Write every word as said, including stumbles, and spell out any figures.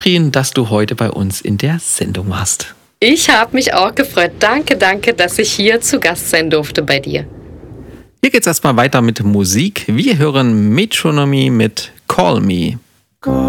Katrin, dass du heute bei uns in der Sendung warst. Ich habe mich auch gefreut. Danke, danke, dass ich hier zu Gast sein durfte bei dir. Hier geht's erstmal weiter mit Musik. Wir hören Metronomy mit Call Me. Call